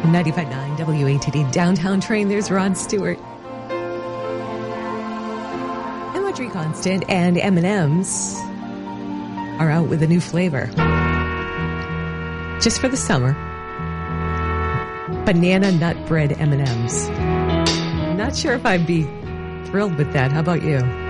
95.9 WATD Downtown Train. There's Rod Stewart. Audrey Constant and M&M's are out with a new flavor. Just for the summer. Banana nut bread M&M's. Not sure if I'd be thrilled with that. How about you?